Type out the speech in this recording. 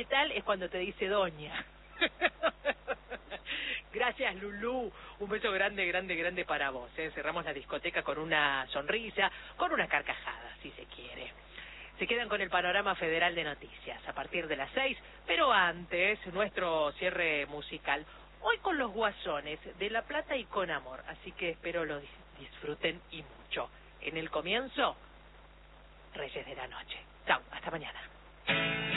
¿qué tal? Es cuando te dice doña. Gracias, Lulú. Un beso grande, grande, grande para vos. Cerramos la discoteca con una sonrisa, con una carcajada, si se quiere. Se quedan con el panorama federal de noticias a partir de las 6, pero antes, nuestro cierre musical. Hoy con los Guasones, de La Plata y con amor. Así que espero lo disfruten y mucho. En el comienzo, Reyes de la Noche. Chau, hasta mañana.